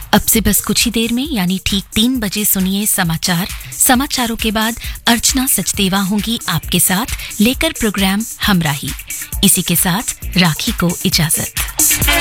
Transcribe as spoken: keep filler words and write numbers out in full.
अब से बस कुछ ही देर में यानी ठीक तीन बजे सुनिए समाचार। समाचारों के बाद अर्चना सचदेवा होंगी आपके साथ लेकर प्रोग्राम हमराही। इसी के साथ राखी को इजाजत।